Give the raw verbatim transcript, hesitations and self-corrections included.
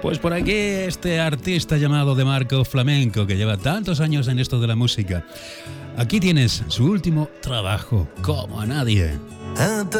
Pues por aquí este artista llamado De Marco Flamenco, que lleva tantos años en esto de la música. Aquí tienes su último trabajo, Como a nadie.